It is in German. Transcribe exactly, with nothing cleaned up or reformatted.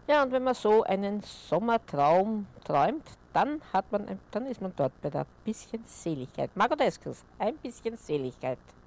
Ja, und wenn man so einen Sommertraum träumt, dann hat man, ein- dann ist man dort bei der bisschen Seligkeit. Margot Eskels, ein bisschen Seligkeit.